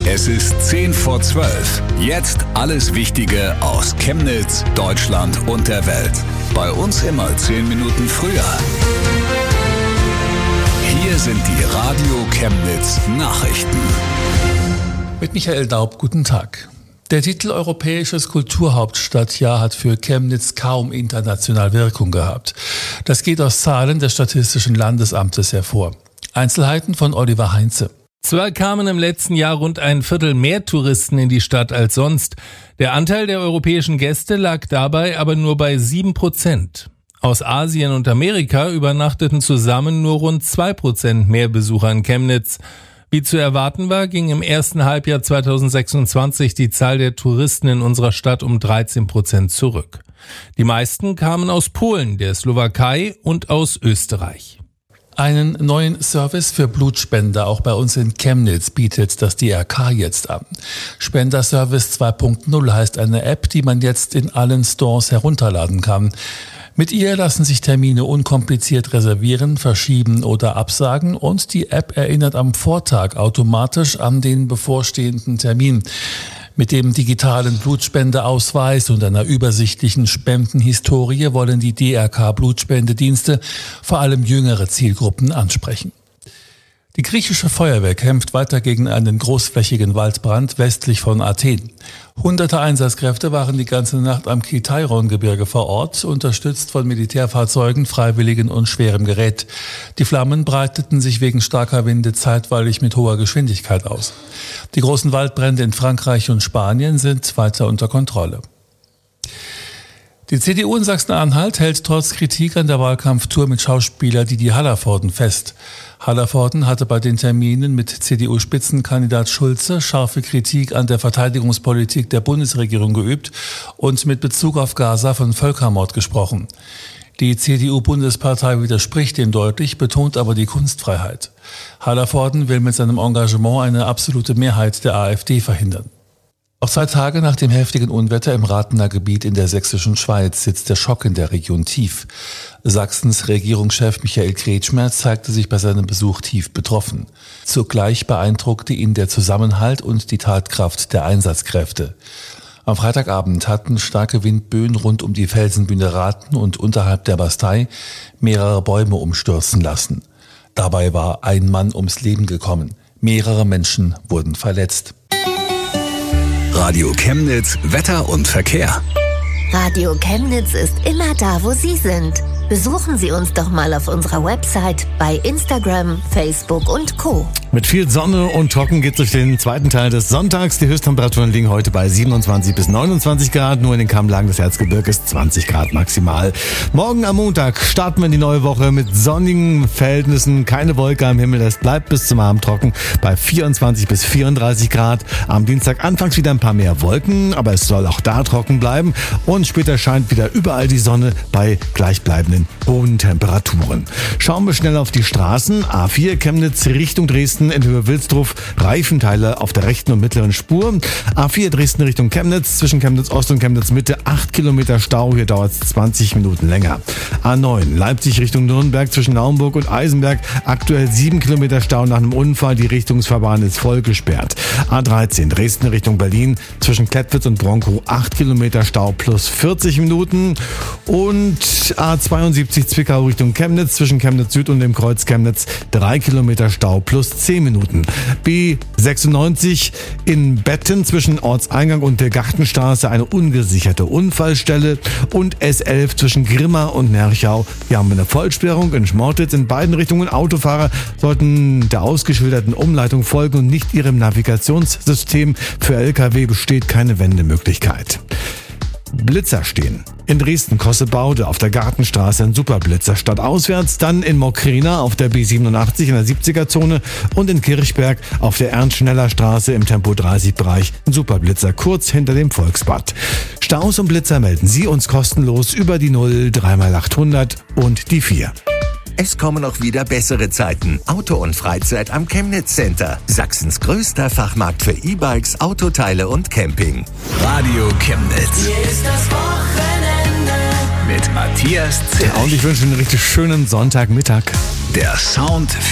Es ist 10 vor 12. Jetzt alles Wichtige aus Chemnitz, Deutschland und der Welt. Bei uns immer 10 Minuten früher. Hier sind die Radio Chemnitz Nachrichten. Mit Michael Daub, guten Tag. Der Titel Europäisches Kulturhauptstadtjahr hat für Chemnitz kaum international Wirkung gehabt. Das geht aus Zahlen des Statistischen Landesamtes hervor. Einzelheiten von Oliver Heinze. Zwar kamen im letzten Jahr rund ein Viertel mehr Touristen in die Stadt als sonst. Der Anteil der europäischen Gäste lag dabei aber nur bei 7%. Aus Asien und Amerika übernachteten zusammen nur rund 2% mehr Besucher in Chemnitz. Wie zu erwarten war, ging im ersten Halbjahr 2026 die Zahl der Touristen in unserer Stadt um 13% zurück. Die meisten kamen aus Polen, der Slowakei und aus Österreich. Einen neuen Service für Blutspender auch bei uns in Chemnitz bietet das DRK jetzt an. Spenderservice 2.0 heißt eine App, die man jetzt in allen Stores herunterladen kann. Mit ihr lassen sich Termine unkompliziert reservieren, verschieben oder absagen und die App erinnert am Vortag automatisch an den bevorstehenden Termin. Mit dem digitalen Blutspendeausweis und einer übersichtlichen Spendenhistorie wollen die DRK-Blutspendedienste vor allem jüngere Zielgruppen ansprechen. Die griechische Feuerwehr kämpft weiter gegen einen großflächigen Waldbrand westlich von Athen. Hunderte Einsatzkräfte waren die ganze Nacht am Kitairon-Gebirge vor Ort, unterstützt von Militärfahrzeugen, Freiwilligen und schwerem Gerät. Die Flammen breiteten sich wegen starker Winde zeitweilig mit hoher Geschwindigkeit aus. Die großen Waldbrände in Frankreich und Spanien sind weiter unter Kontrolle. Die CDU in Sachsen-Anhalt hält trotz Kritik an der Wahlkampftour mit Schauspieler Didi Hallervorden fest. Hallervorden hatte bei den Terminen mit CDU-Spitzenkandidat Schulze scharfe Kritik an der Verteidigungspolitik der Bundesregierung geübt und mit Bezug auf Gaza von Völkermord gesprochen. Die CDU-Bundespartei widerspricht dem deutlich, betont aber die Kunstfreiheit. Hallervorden will mit seinem Engagement eine absolute Mehrheit der AfD verhindern. Auch 2 Tage nach dem heftigen Unwetter im Rathener Gebiet in der sächsischen Schweiz sitzt der Schock in der Region tief. Sachsens Regierungschef Michael Kretschmer zeigte sich bei seinem Besuch tief betroffen. Zugleich beeindruckte ihn der Zusammenhalt und die Tatkraft der Einsatzkräfte. Am Freitagabend hatten starke Windböen rund um die Felsenbühne Rathen und unterhalb der Bastei mehrere Bäume umstürzen lassen. Dabei war ein Mann ums Leben gekommen. Mehrere Menschen wurden verletzt. Radio Chemnitz, Wetter und Verkehr. Radio Chemnitz ist immer da, wo Sie sind. Besuchen Sie uns doch mal auf unserer Website, bei Instagram, Facebook und Co. Mit viel Sonne und trocken geht es durch den zweiten Teil des Sonntags. Die Höchsttemperaturen liegen heute bei 27 bis 29 Grad. Nur in den Kammlagen des Erzgebirges 20 Grad maximal. Morgen am Montag starten wir in die neue Woche mit sonnigen Verhältnissen. Keine Wolke am Himmel. Es bleibt bis zum Abend trocken bei 24 bis 34 Grad. Am Dienstag anfangs wieder ein paar mehr Wolken, aber es soll auch da trocken bleiben. Und später scheint wieder überall die Sonne bei gleichbleibenden hohen Temperaturen. Schauen wir schnell auf die Straßen. A4 Chemnitz Richtung Dresden in Höhe Wilsdruf. Reifenteile auf der rechten und mittleren Spur. A4 Dresden Richtung Chemnitz. Zwischen Chemnitz Ost und Chemnitz Mitte 8 Kilometer Stau. Hier dauert es 20 Minuten länger. A9 Leipzig Richtung Nürnberg zwischen Naumburg und Eisenberg. Aktuell 7 Kilometer Stau nach einem Unfall. Die Richtungsfahrbahn ist voll gesperrt. A13 Dresden Richtung Berlin. Zwischen Klettwitz und Bronkow 8 Kilometer Stau plus 40 Minuten. Und A72 Zwickau Richtung Chemnitz. Zwischen Chemnitz Süd und dem Kreuz Chemnitz 3 Kilometer Stau plus 10 Minuten. B96 in Betten zwischen Ortseingang und der Gartenstraße eine ungesicherte Unfallstelle. Und S11 zwischen Grimma und Nerchau. Hier haben wir eine Vollsperrung in Schmortitz in beiden Richtungen. Autofahrer sollten der ausgeschilderten Umleitung folgen und nicht ihrem Navigationssystem. Für LKW besteht keine Wendemöglichkeit. Blitzer stehen. In Dresden-Kossebaude auf der Gartenstraße ein Superblitzer stadtauswärts, dann in Mokrina auf der B87 in der 70er-Zone und in Kirchberg auf der Ernst-Schneller-Straße im Tempo-30-Bereich ein Superblitzer kurz hinter dem Volksbad. Staus und Blitzer melden Sie uns kostenlos über die 0 3x800 und die 4. Es kommen auch wieder bessere Zeiten. Auto und Freizeit am Chemnitz Center. Sachsens größter Fachmarkt für E-Bikes, Autoteile und Camping. Radio Chemnitz. Hier ist das Wochenende. Mit Matthias Zilch. Und ich wünsche einen richtig schönen Sonntagmittag. Der Sound